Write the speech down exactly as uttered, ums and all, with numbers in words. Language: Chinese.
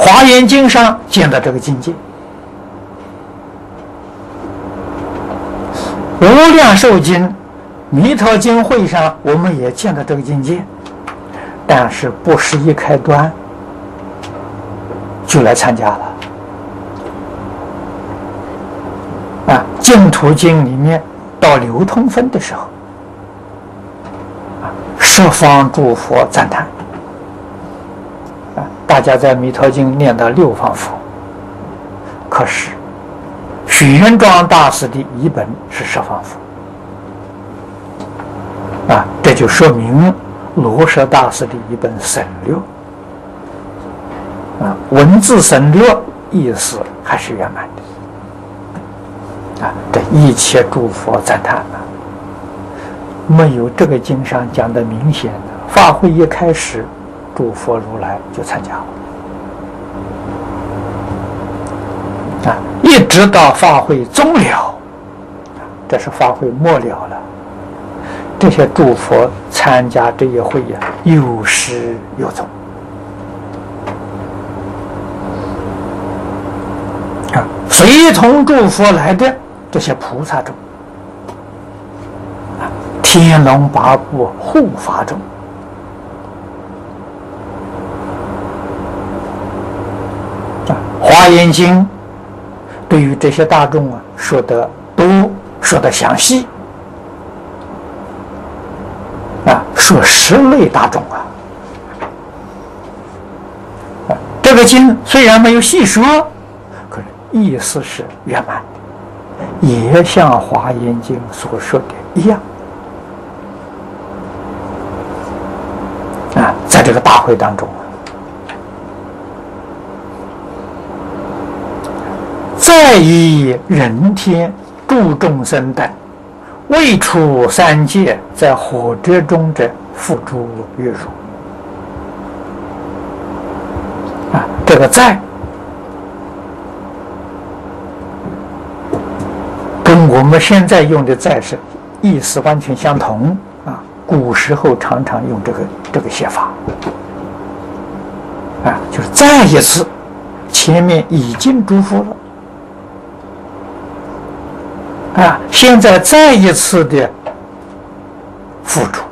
华严经上见到这个境界，无量寿经、弥陀经会上我们也见到这个境界，但是不是一开端就来参加了。啊，净土经里面到流通分的时候，啊，十方诸佛赞叹。啊，大家在弥陀经念到六方佛，可是玄奘大师的译本是十方佛。啊，这就说明罗什大师的一本省略，啊，文字省略，意思还是圆满的。啊，这一切诸佛赞叹啊，没有这个经上讲的明显的。法会一开始，诸佛如来就参加了，啊，一直到法会终了，这是法会末了了。这些诸佛参加这一会呀，有始有终。啊，随同诸佛来的这些菩萨中，啊，天龙八部护法中，啊，华严经对于这些大众啊说的多，说的详细。啊，说十类大众啊，啊，这个经虽然没有细说，可是意思是圆满的，也像《华严经》所说的一样。啊，在这个大会当中啊，再以人天诸众生等。未出三界，在火者中者，付诸月如。啊，这个在跟我们现在用的在是意思完全相同啊。古时候常常用这个这个写法，啊，就是再一次，前面已经祝福了。啊，现在再一次的付出，